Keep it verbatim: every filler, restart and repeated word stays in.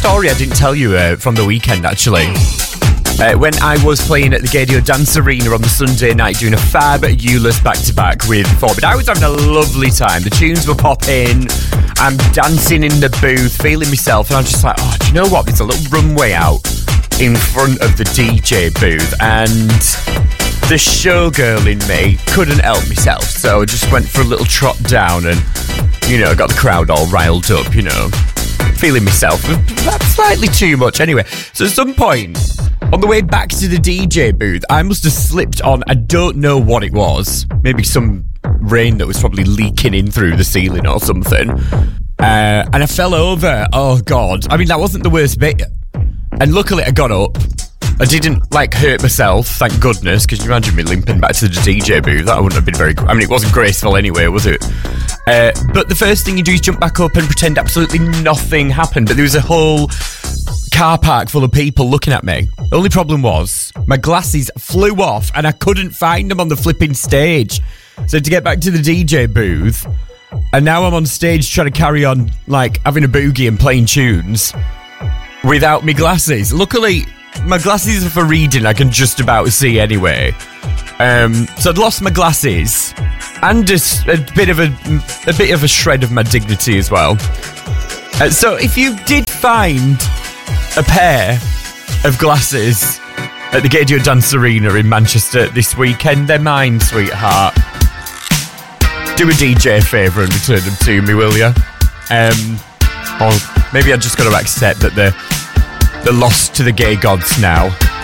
story I didn't tell you uh, from the weekend, actually. Uh, when I was playing at the Gaydio Dance Arena on the Sunday night doing a fabulous back-to-back with Forbid, I was having a lovely time. The tunes were popping, I'm dancing in the booth, feeling myself, and I'm just like, oh, do you know what? There's a little runway out in front of the D J booth, and the showgirl in me couldn't help myself, so I just went for a little trot down and, you know, got the crowd all riled up, you know, feeling myself, perhaps slightly too much anyway. So at some point, on the way back to the D J booth, I must have slipped on, I don't know what it was, maybe some rain that was probably leaking in through the ceiling or something, uh, and I fell over. Oh God, I mean, that wasn't the worst bit, and luckily I got up. I didn't, like, hurt myself, thank goodness, because you imagine me limping back to the D J booth, that wouldn't have been very, I mean, it wasn't graceful anyway, was it? Uh, but the first thing you do is jump back up and pretend absolutely nothing happened, but there was a whole car park full of people looking at me. The only problem was, my glasses flew off and I couldn't find them on the flipping stage. So to get back to the D J booth, and now I'm on stage trying to carry on, like, having a boogie and playing tunes without me glasses. Luckily, my glasses are for reading, I can just about see anyway. Um, so I'd lost my glasses and just a bit of a, a bit of a shred of my dignity as well. Uh, so if you did find a pair of glasses at the Gaydio Dance Arena in Manchester this weekend, they're mine, sweetheart. Do a D J a favour and return them to me, will you? Um, or maybe I just got to accept that they're, they're lost to the gay gods now.